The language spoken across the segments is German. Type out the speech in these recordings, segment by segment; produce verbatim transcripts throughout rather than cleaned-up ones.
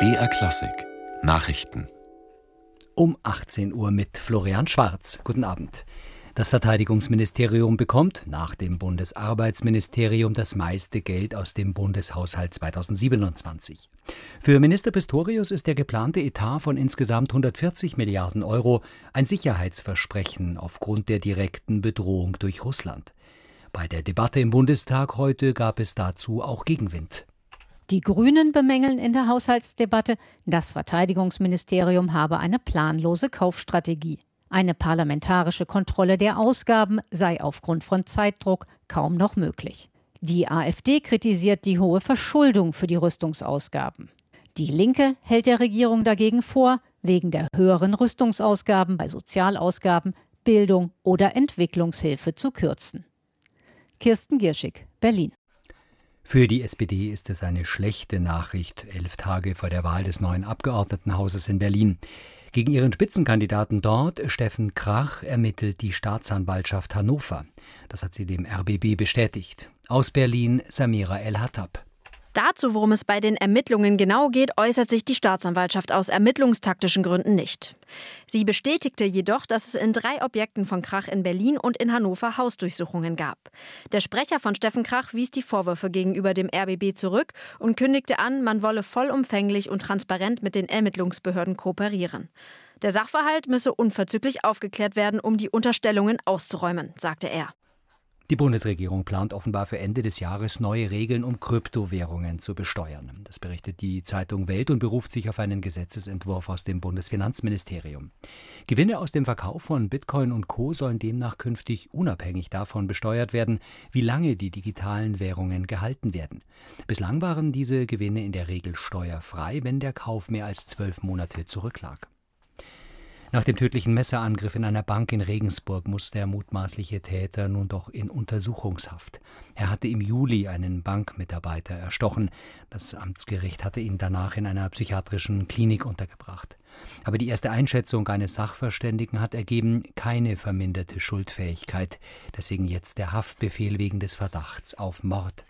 B R Klassik Nachrichten Um achtzehn Uhr mit Florian Schwarz. Guten Abend. Das Verteidigungsministerium bekommt nach dem Bundesarbeitsministerium das meiste Geld aus dem Bundeshaushalt zweitausendsiebenundzwanzig. Für Minister Pistorius ist der geplante Etat von insgesamt hundertvierzig Milliarden Euro ein Sicherheitsversprechen aufgrund der direkten Bedrohung durch Russland. Bei der Debatte im Bundestag heute gab es dazu auch Gegenwind. Die Grünen bemängeln in der Haushaltsdebatte, das Verteidigungsministerium habe eine planlose Kaufstrategie. Eine parlamentarische Kontrolle der Ausgaben sei aufgrund von Zeitdruck kaum noch möglich. Die AfD kritisiert die hohe Verschuldung für die Rüstungsausgaben. Die Linke hält der Regierung dagegen vor, wegen der höheren Rüstungsausgaben bei Sozialausgaben, Bildung oder Entwicklungshilfe zu kürzen. Kirsten Gierschig, Berlin. Für die S P D ist es eine schlechte Nachricht, elf Tage vor der Wahl des neuen Abgeordnetenhauses in Berlin. Gegen ihren Spitzenkandidaten dort, Steffen Krach, ermittelt die Staatsanwaltschaft Hannover. Das hat sie dem R B B bestätigt. Aus Berlin Samira El-Hattab. Dazu, worum es bei den Ermittlungen genau geht, äußert sich die Staatsanwaltschaft aus ermittlungstaktischen Gründen nicht. Sie bestätigte jedoch, dass es in drei Objekten von Krach in Berlin und in Hannover Hausdurchsuchungen gab. Der Sprecher von Steffen Krach wies die Vorwürfe gegenüber dem R B B zurück und kündigte an, man wolle vollumfänglich und transparent mit den Ermittlungsbehörden kooperieren. Der Sachverhalt müsse unverzüglich aufgeklärt werden, um die Unterstellungen auszuräumen, sagte er. Die Bundesregierung plant offenbar für Ende des Jahres neue Regeln, um Kryptowährungen zu besteuern. Das berichtet die Zeitung Welt und beruft sich auf einen Gesetzesentwurf aus dem Bundesfinanzministerium. Gewinne aus dem Verkauf von Bitcoin und Co. sollen demnach künftig unabhängig davon besteuert werden, wie lange die digitalen Währungen gehalten werden. Bislang waren diese Gewinne in der Regel steuerfrei, wenn der Kauf mehr als zwölf Monate zurücklag. Nach dem tödlichen Messerangriff in einer Bank in Regensburg muss der mutmaßliche Täter nun doch in Untersuchungshaft. Er hatte im Juli einen Bankmitarbeiter erstochen. Das Amtsgericht hatte ihn danach in einer psychiatrischen Klinik untergebracht. Aber die erste Einschätzung eines Sachverständigen hat ergeben, keine verminderte Schuldfähigkeit. Deswegen jetzt der Haftbefehl wegen des Verdachts auf Mord.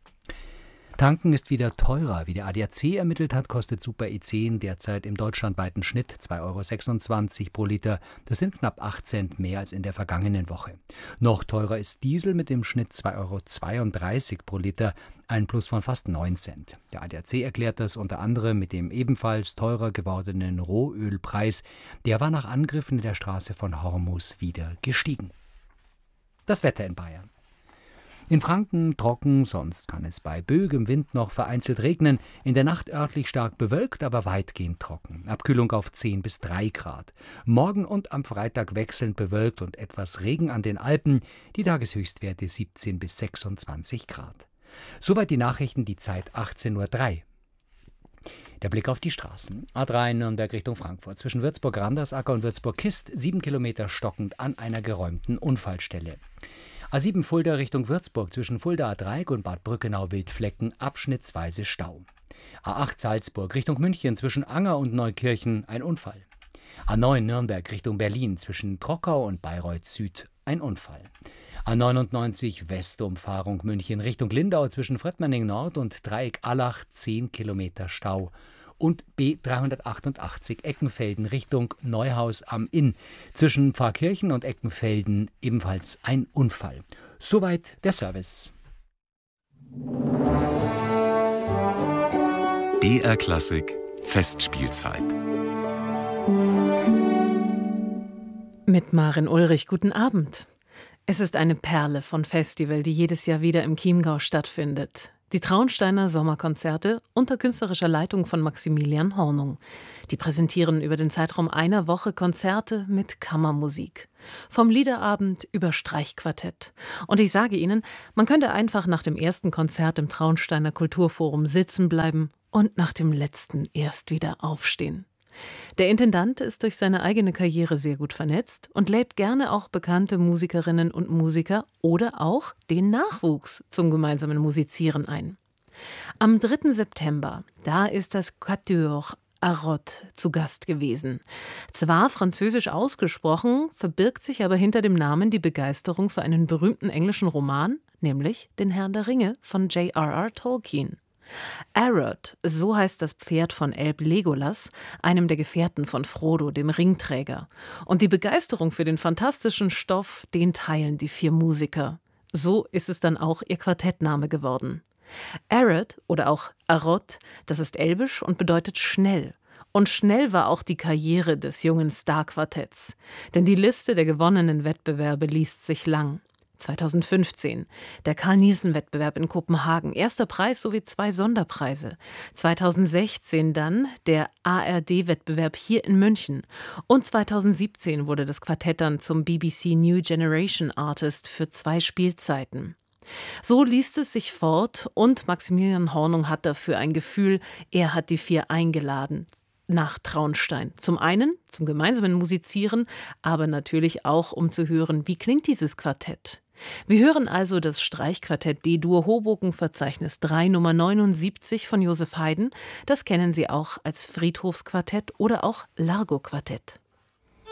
Tanken ist wieder teurer. Wie der A D A C ermittelt hat, kostet Super E zehn derzeit im deutschlandweiten Schnitt zwei Euro sechsundzwanzig pro Liter. Das sind knapp acht Cent mehr als in der vergangenen Woche. Noch teurer ist Diesel mit dem Schnitt zwei Euro zweiunddreißig pro Liter, ein Plus von fast neun Cent. Der A D A C erklärt das unter anderem mit dem ebenfalls teurer gewordenen Rohölpreis. Der war nach Angriffen in der Straße von Hormuz wieder gestiegen. Das Wetter in Bayern. In Franken trocken, sonst kann es bei böigem Wind noch vereinzelt regnen. In der Nacht örtlich stark bewölkt, aber weitgehend trocken. Abkühlung auf zehn bis drei Grad. Morgen und am Freitag wechselnd bewölkt und etwas Regen an den Alpen. Die Tageshöchstwerte siebzehn bis sechsundzwanzig Grad. Soweit die Nachrichten, die Zeit achtzehn Uhr drei. Der Blick auf die Straßen. A drei Nürnberg Richtung Frankfurt. Zwischen Würzburg-Randersacker und Würzburg-Kist sieben Kilometer stockend an einer geräumten Unfallstelle. A sieben Fulda Richtung Würzburg zwischen Fuldaer Dreieck und Bad Brückenau-Wildflecken abschnittsweise Stau. A acht Salzburg Richtung München zwischen Anger und Neukirchen ein Unfall. A neun Nürnberg Richtung Berlin zwischen Trockau und Bayreuth Süd ein Unfall. A neunundneunzig Westumfahrung München Richtung Lindau zwischen Fröttmanning Nord und Dreieck Allach zehn Kilometer Stau. Und B dreihundertachtundachtzig Eckenfelden Richtung Neuhaus am Inn. Zwischen Pfarrkirchen und Eckenfelden ebenfalls ein Unfall. Soweit der Service. B R Klassik Festspielzeit. Mit Maren Ulrich, guten Abend. Es ist eine Perle von Festival, die jedes Jahr wieder im Chiemgau stattfindet. Die Traunsteiner Sommerkonzerte unter künstlerischer Leitung von Maximilian Hornung. Die präsentieren über den Zeitraum einer Woche Konzerte mit Kammermusik. Vom Liederabend über Streichquartett. Und ich sage Ihnen, man könnte einfach nach dem ersten Konzert im Traunsteiner Kulturforum sitzen bleiben und nach dem letzten erst wieder aufstehen. Der Intendant ist durch seine eigene Karriere sehr gut vernetzt und lädt gerne auch bekannte Musikerinnen und Musiker oder auch den Nachwuchs zum gemeinsamen Musizieren ein. Am dritten September, da ist das Quatuor Arrot zu Gast gewesen. Zwar französisch ausgesprochen, verbirgt sich aber hinter dem Namen die Begeisterung für einen berühmten englischen Roman, nämlich Den Herrn der Ringe von J R R Tolkien. Arrod, so heißt das Pferd von Elb Legolas, einem der Gefährten von Frodo, dem Ringträger. Und die Begeisterung für den fantastischen Stoff, den teilen die vier Musiker. So ist es dann auch ihr Quartettname geworden. Arrod oder auch Arod, das ist elbisch und bedeutet schnell. Und schnell war auch die Karriere des jungen Star-Quartetts. Denn die Liste der gewonnenen Wettbewerbe liest sich lang. zweitausendfünfzehn, der Carl-Nielsen-Wettbewerb in Kopenhagen, erster Preis sowie zwei Sonderpreise. zweitausendsechzehn dann der A R D-Wettbewerb hier in München. Und zweitausendsiebzehn wurde das Quartett dann zum B B C New Generation Artist für zwei Spielzeiten. So liest es sich fort und Maximilian Hornung hat dafür ein Gefühl, er hat die vier eingeladen nach Traunstein. Zum einen zum gemeinsamen Musizieren, aber natürlich auch, um zu hören, wie klingt dieses Quartett. Wir hören also das Streichquartett D-Dur Hoboken Verzeichnis drei Nummer neunundsiebzig von Joseph Haydn. Das kennen Sie auch als Friedhofsquartett oder auch Largo-Quartett.